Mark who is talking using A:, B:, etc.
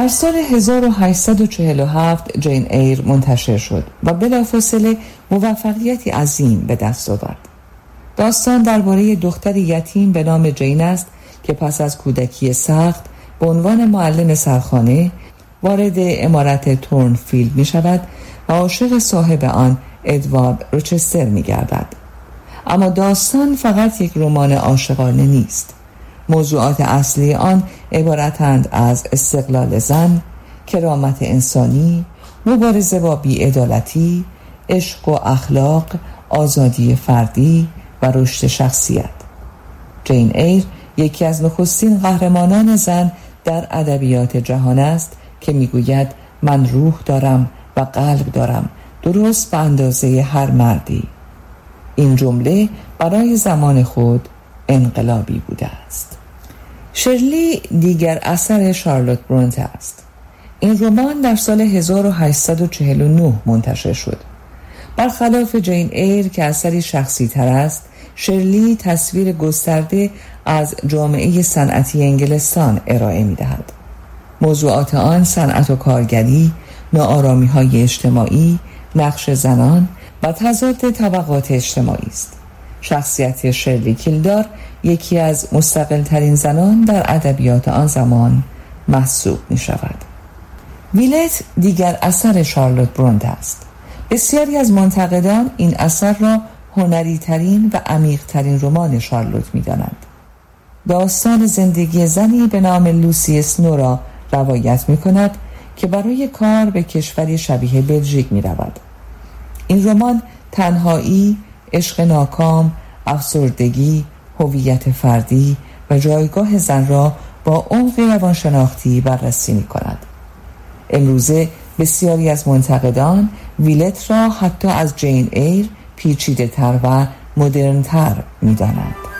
A: در سال 1847 جین ایر منتشر شد و بلافاصله موفقیتی عظیم به دست آورد. داستان درباره دختری یتیم به نام جین است که پس از کودکی سخت به عنوان معلم سرخانه وارد عمارت تورنفیلد می شود و عاشق صاحب آن ادوارد روچستر می گردد. اما داستان فقط یک رمان عاشقانه نیست. موضوعات اصلی آن عبارتند از استقلال زن، کرامت انسانی، مبارزه با بی‌عدالتی، عشق و اخلاق، آزادی فردی و رشد شخصیت. جین ایر یکی از نخستین قهرمانان زن در ادبیات جهان است که میگوید من روح دارم و قلب دارم، درست به اندازه هر مردی. این جمله برای زمان خود انقلابی بوده است. شرلی دیگر اثر شارلوت برونته است. این رمان در سال 1849 منتشر شد. برخلاف جین ایر که اثری شخصی تر است، شرلی تصویر گسترده از جامعه صنعتی انگلستان ارائه می دهد. موضوعات آن صنعت و کارگری، ناآرامی‌های اجتماعی، نقش زنان و تضاد طبقات اجتماعی است. شخصیت شرلی کیلدار یکی از مستقل ترین زنان در ادبیات آن زمان محسوب می شود. ویلت دیگر اثر شارلوت برونته است. بسیاری از منتقدان این اثر را هنری ترین و عمیق ترین رمان شارلوت می دانند. داستان زندگی زنی به نام لوسی اسنو را روایت می کند که برای کار به کشوری شبیه بلژیک می رود. این رمان تنهایی، عشق ناکام، افسردگی، هویت فردی و جایگاه زن را با عمق روانشناختی بررسی می کند. امروزه بسیاری از منتقدان ویلت را حتی از جین ایر پیچیده تر و مدرن تر می دانند.